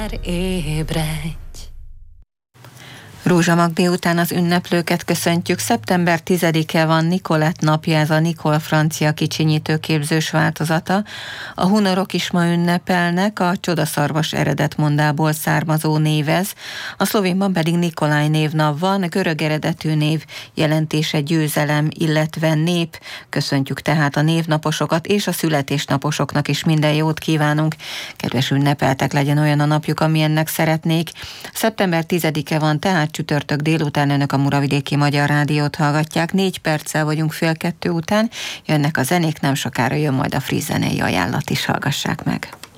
Ébredj! Rózsa Magdi után az ünneplőket köszöntjük. Szeptember 10-e van, Nikolett napja, ez a Nikol francia kicsinyítőképzős változata. A hunorok is ma ünnepelnek, a csodaszarvas eredetmondából származó név ez. A szlovénban pedig Nikolaj névnap van, görög eredetű név jelentése győzelem, illetve nép. Köszöntjük tehát a névnaposokat, és a születésnaposoknak is minden jót kívánunk. Kedves ünnepeltek, legyen olyan a napjuk, amilyennek szeretnék. Szeptember 10-e van, tehát csütörtök délután önök a Muravidéki Magyar Rádiót hallgatják. 4 perccel vagyunk 1:30 után. Jönnek a zenék, nem sokára jön majd a friss zenei ajánlat is, hallgassák meg.